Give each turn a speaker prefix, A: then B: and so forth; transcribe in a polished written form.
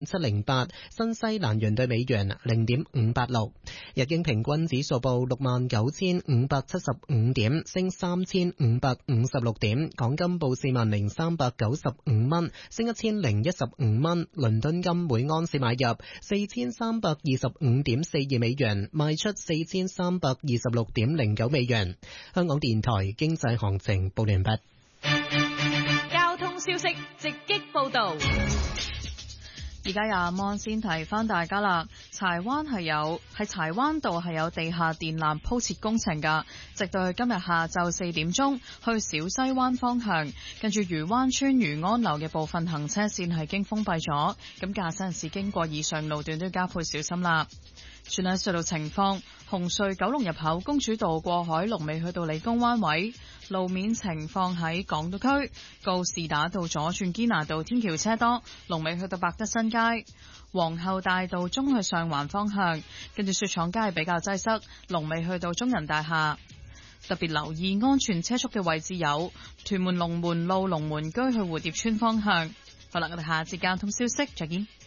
A: 708，新西蘭元對美元0.586，日經平均指數報69,575點，升3,556點。港金報40,395蚊，升1015蚊。倫敦金每安士買入4325.42美元，賣出4326.09美元。香港電台經濟行情報完畢。
B: 交通消息直擊報道。
C: 而家阿安先提翻大家啦，柴灣道係有地下電纜鋪設工程㗎，直到今日下晝4點鐘，去小西灣方向，跟住漁灣村漁安樓嘅部分行車線係經封閉咗，咁駕駛人士經過以上路段都要加倍小心啦。轉睇隧道情況，紅隧九龍入口公主道過海龍尾去到理工灣位，路面情況喺港島區告士打道左轉堅拿道天橋車多，龍尾去到百德新街，皇后大道中去上環方向，跟住雪廠街比較擠塞，龍尾去到中人大廈。特別留意安全車速嘅位置有屯門龍門路龍門居去蝴蝶村方向。好啦，我哋下節交通消息再見。